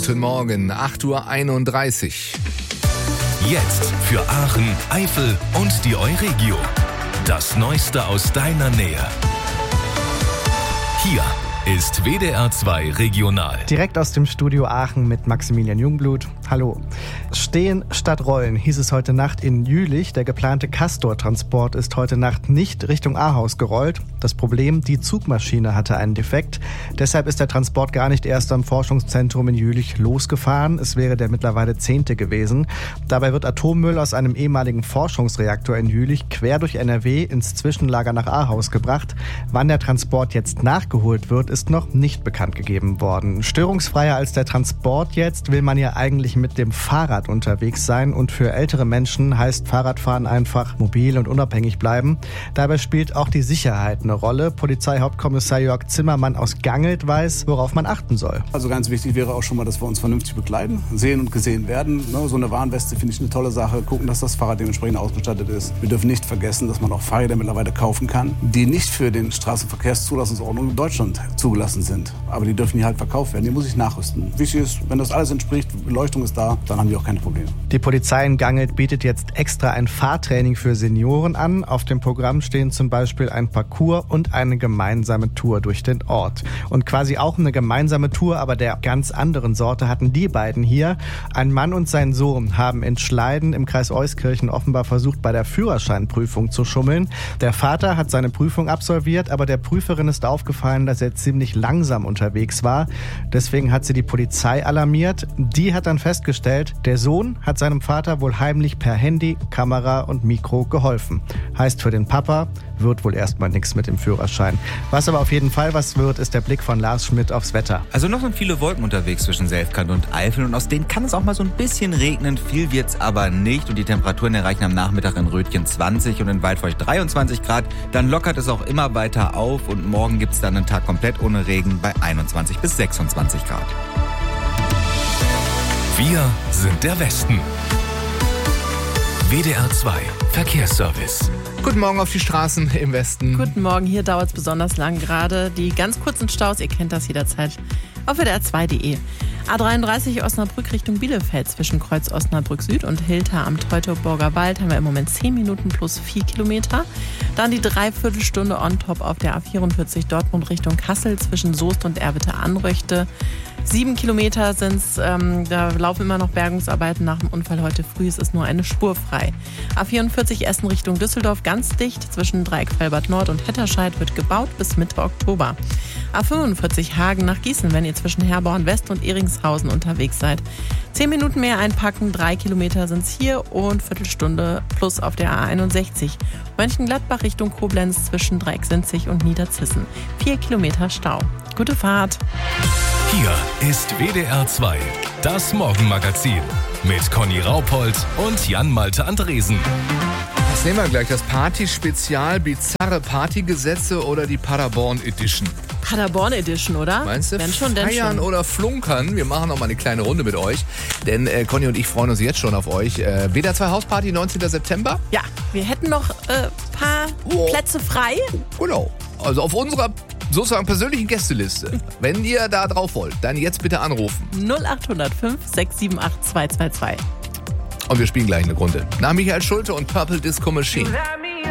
Guten Morgen, 8:31 Uhr. Jetzt für Aachen, Eifel und die Euregio. Das Neueste aus deiner Nähe. Hier ist WDR 2 Regional. Direkt aus dem Studio Aachen mit Maximilian Jungblut. Hallo. Stehen statt rollen, hieß es heute Nacht in Jülich. Der geplante Castor-Transport ist heute Nacht nicht Richtung Ahaus gerollt. Das Problem, die Zugmaschine hatte einen Defekt. Deshalb ist der Transport gar nicht erst am Forschungszentrum in Jülich losgefahren. Es wäre der mittlerweile 10. gewesen. Dabei wird Atommüll aus einem ehemaligen Forschungsreaktor in Jülich quer durch NRW ins Zwischenlager nach Ahaus gebracht. Wann der Transport jetzt nachgeholt wird, ist noch nicht bekannt gegeben worden. Störungsfreier als der Transport jetzt will man ja eigentlich mit dem Fahrrad unterwegs sein, und für ältere Menschen heißt Fahrradfahren einfach mobil und unabhängig bleiben. Dabei spielt auch die Sicherheit eine Rolle. Polizeihauptkommissar Jörg Zimmermann aus Gangelt weiß, worauf man achten soll. Also ganz wichtig wäre auch schon mal, dass wir uns vernünftig bekleiden, sehen und gesehen werden. So eine Warnweste finde ich eine tolle Sache. Gucken, dass das Fahrrad dementsprechend ausgestattet ist. Wir dürfen nicht vergessen, dass man auch Fahrräder mittlerweile kaufen kann, die nicht für den Straßenverkehrszulassungsordnung in Deutschland zugelassen sind. Aber die dürfen hier halt verkauft werden. Die muss ich nachrüsten. Wichtig ist, wenn das alles entspricht, Beleuchtung ist da, dann haben wir auch keine Probleme. Die Polizei in Gangelt bietet jetzt extra ein Fahrtraining für Senioren an. Auf dem Programm stehen zum Beispiel ein Parcours und eine gemeinsame Tour durch den Ort. Und quasi auch eine gemeinsame Tour, aber der ganz anderen Sorte, hatten die beiden hier. Ein Mann und sein Sohn haben in Schleiden im Kreis Euskirchen offenbar versucht, bei der Führerscheinprüfung zu schummeln. Der Vater hat seine Prüfung absolviert, aber der Prüferin ist aufgefallen, dass er ziemlich langsam unterwegs war. Deswegen hat sie die Polizei alarmiert. Die hat dann festgestellt, der Sohn hat seinem Vater wohl heimlich per Handy, Kamera und Mikro geholfen. Heißt für den Papa, wird wohl erstmal nichts mit dem Führerschein. Was aber auf jeden Fall was wird, ist der Blick von Lars Schmidt aufs Wetter. Also noch sind viele Wolken unterwegs zwischen Selfkant und Eifel, und aus denen kann es auch mal so ein bisschen regnen. Viel wird's aber nicht, und die Temperaturen erreichen am Nachmittag in Rötgen 20 und in Waldfeucht 23 Grad. Dann lockert es auch immer weiter auf, und morgen gibt's dann einen Tag komplett ohne Regen bei 21 bis 26 Grad. Wir sind der Westen. WDR 2 Verkehrsservice. Guten Morgen auf die Straßen im Westen. Guten Morgen, hier dauert es besonders lang gerade. Die ganz kurzen Staus, ihr kennt das jederzeit auf WDR2.de. A33 Osnabrück Richtung Bielefeld zwischen Kreuz Osnabrück Süd und Hilter am Teutoburger Wald haben wir im Moment 10 Minuten plus 4 Kilometer. Dann die Dreiviertelstunde on top auf der A44 Dortmund Richtung Kassel zwischen Soest und Erwitte-Anröchte. 7 Kilometer sind's, da laufen immer noch Bergungsarbeiten nach dem Unfall heute früh. Es ist nur eine Spur frei. A44 Essen Richtung Düsseldorf ganz dicht. Zwischen Dreieck-Felbert Nord und Hetterscheid wird gebaut bis Mitte Oktober. A45 Hagen nach Gießen, wenn ihr zwischen Herborn West und Eringshausen unterwegs seid. 10 Minuten mehr einpacken, 3 Kilometer sind's hier und Viertelstunde plus auf der A61. Mönchengladbach Richtung Koblenz zwischen Dreieck-Sinzig und Niederzissen. 4 Kilometer Stau. Gute Fahrt. Hier ist WDR 2, das Morgenmagazin mit Conny Raupold und Jan-Malte Andresen. Was nehmen wir gleich? Das Party-Spezial, bizarre Partygesetze oder die Paderborn Edition? Paderborn Edition, oder? Meinst du? Denn schon. Feiern oder flunkern? Wir machen noch mal eine kleine Runde mit euch. Denn Conny und ich freuen uns jetzt schon auf euch. WDR 2 Hausparty, 19. September. Ja, wir hätten noch ein paar Plätze frei. Genau. Also auf unserer sozusagen persönlichen Gästeliste. Wenn ihr da drauf wollt, dann jetzt bitte anrufen. 0800 5 678 222. Und wir spielen gleich eine Runde. Nach Michael Schulte und Purple Disco Machine.